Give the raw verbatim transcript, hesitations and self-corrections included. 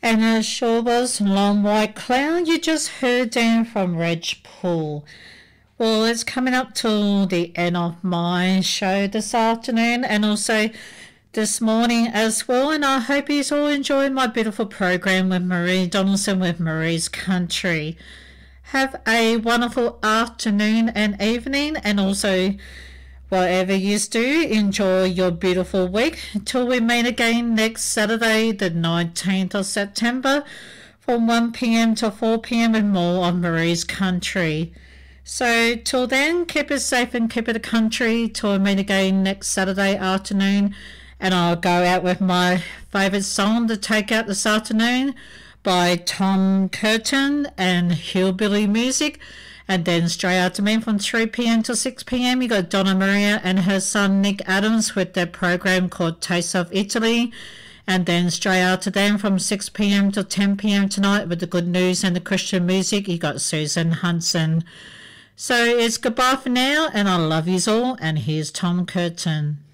And it sure was Long White Cloud. You just heard down from Reg Pool. Well, it's coming up till the end of my show this afternoon and also this morning as well. And I hope you all enjoyed my beautiful program with Marie Donaldson with Marie's Country. Have a wonderful afternoon and evening, and also whatever you do, enjoy your beautiful week until we meet again next Saturday, the nineteenth of September, from one p.m. to four p.m. with more on Marie's Country. So till then, keep it safe and keep it a country till we meet again next Saturday afternoon. And I'll go out with my favourite song to take out this afternoon by Tom Curtin and Hillbilly Music. And then straight after me from three p.m. to six p.m. you got Donna Maria and her son Nick Adams with their program called Taste of Italy. And then straight after them from six p.m. to ten p.m. tonight with the good news and the Christian music, you got Susan Hansen. So it's goodbye for now, and I love yous all, and here's Tom Curtin.